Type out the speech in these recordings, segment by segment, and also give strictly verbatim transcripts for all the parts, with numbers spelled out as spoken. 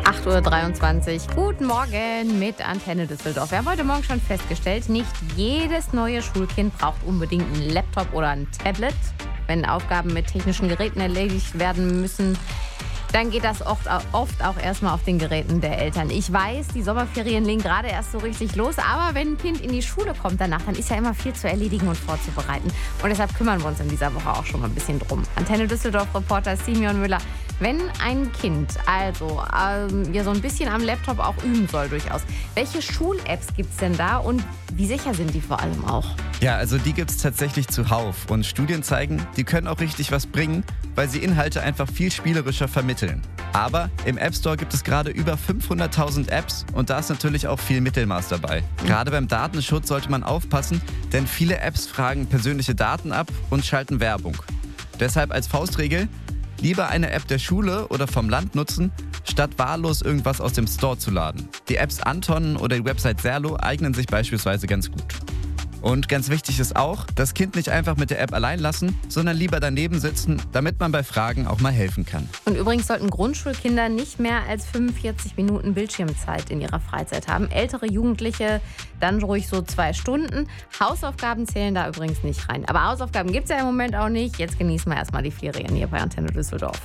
acht Uhr dreiundzwanzig. Guten Morgen mit Antenne Düsseldorf. Wir haben heute Morgen schon festgestellt, nicht jedes neue Schulkind braucht unbedingt einen Laptop oder ein Tablet. Wenn Aufgaben mit technischen Geräten erledigt werden müssen, dann geht das oft, oft auch erstmal auf den Geräten der Eltern. Ich weiß, die Sommerferien legen gerade erst so richtig los, aber wenn ein Kind in die Schule kommt danach, dann ist ja immer viel zu erledigen und vorzubereiten. Und deshalb kümmern wir uns in dieser Woche auch schon mal ein bisschen drum. Antenne Düsseldorf-Reporter Simeon Müller. Wenn ein Kind also ähm, ja so ein bisschen am Laptop auch üben soll durchaus, welche Schul-Apps gibt es denn da und wie sicher sind die vor allem auch? Ja, also die gibt es tatsächlich zuhauf. Und Studien zeigen, die können auch richtig was bringen, weil sie Inhalte einfach viel spielerischer vermitteln. Aber im App Store gibt es gerade über fünfhunderttausend Apps und da ist natürlich auch viel Mittelmaß dabei. Gerade beim Datenschutz sollte man aufpassen, denn viele Apps fragen persönliche Daten ab und schalten Werbung. Deshalb als Faustregel: lieber eine App der Schule oder vom Land nutzen, statt wahllos irgendwas aus dem Store zu laden. Die Apps Anton oder die Website Serlo eignen sich beispielsweise ganz gut. Und ganz wichtig ist auch, das Kind nicht einfach mit der App allein lassen, sondern lieber daneben sitzen, damit man bei Fragen auch mal helfen kann. Und übrigens sollten Grundschulkinder nicht mehr als fünfundvierzig Minuten Bildschirmzeit in ihrer Freizeit haben. Ältere Jugendliche dann ruhig so zwei Stunden. Hausaufgaben zählen da übrigens nicht rein. Aber Hausaufgaben gibt es ja im Moment auch nicht. Jetzt genießen wir erstmal die Ferien hier bei Antenne Düsseldorf.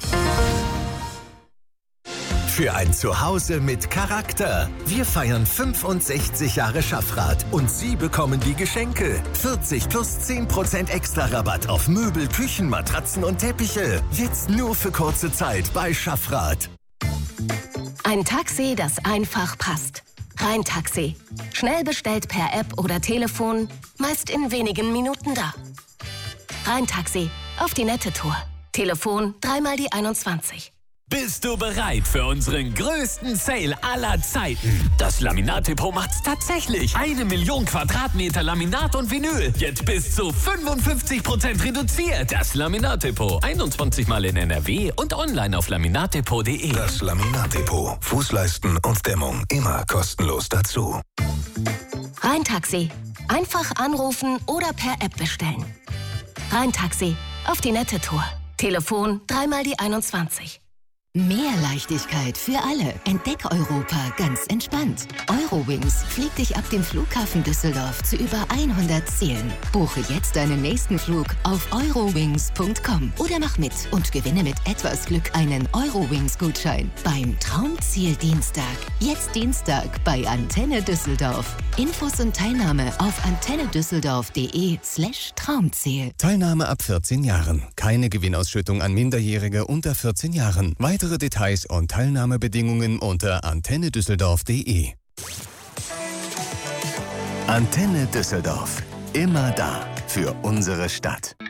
Für ein Zuhause mit Charakter. Wir feiern fünfundsechzig Jahre Schaffrath und Sie bekommen die Geschenke. vierzig plus zehn Prozent extra Rabatt auf Möbel, Küchen, Matratzen und Teppiche. Jetzt nur für kurze Zeit bei Schaffrath. Ein Taxi, das einfach passt. Rhein-Taxi. Schnell bestellt per App oder Telefon, meist in wenigen Minuten da. Rhein-Taxi. Auf die nette Tour. Telefon dreimal die einundzwanzig. Bist du bereit für unseren größten Sale aller Zeiten? Das Laminat-Depot macht's tatsächlich. Eine Million Quadratmeter Laminat und Vinyl. Jetzt bis zu fünfundfünfzig Prozent reduziert. Das Laminat-Depot. einundzwanzig Mal in N R W und online auf laminatdepot punkt de. Das Laminat-Depot. Fußleisten und Dämmung immer kostenlos dazu. Rhein-Taxi. Einfach anrufen oder per App bestellen. Rhein-Taxi. Auf die nette Tour. Telefon dreimal die einundzwanzig. Mehr Leichtigkeit für alle. Entdeck Europa ganz entspannt. Eurowings fliegt dich ab dem Flughafen Düsseldorf zu über hundert Zielen. Buche jetzt deinen nächsten Flug auf eurowings punkt com oder mach mit und gewinne mit etwas Glück einen Eurowings-Gutschein beim Traumziel Dienstag. Jetzt Dienstag bei Antenne Düsseldorf. Infos und Teilnahme auf antennedüsseldorf.de slash Traumziel. Teilnahme ab vierzehn Jahren. Keine Gewinnausschüttung an Minderjährige unter vierzehn Jahren. Weitere Details und Teilnahmebedingungen unter antennedüsseldorf punkt de. Antenne Düsseldorf. Immer da für unsere Stadt.